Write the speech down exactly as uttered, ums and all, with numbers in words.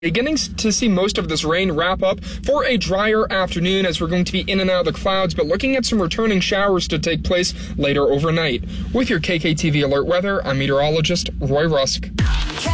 Beginning to see most of this rain wrap up for a drier afternoon as we're going to be in and out of the clouds, but looking at some returning showers to take place later overnight. With your K K T V Alert Weather, I'm meteorologist Roy Rusk.